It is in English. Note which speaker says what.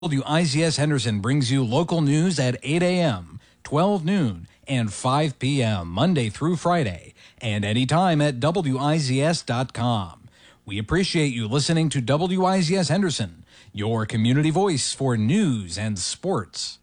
Speaker 1: WIZS Henderson brings you local news at 8 a.m., 12 noon, and 5 p.m. Monday through Friday, and anytime at WIZS.com. We appreciate you listening to WIZS Henderson, your community voice for news and sports.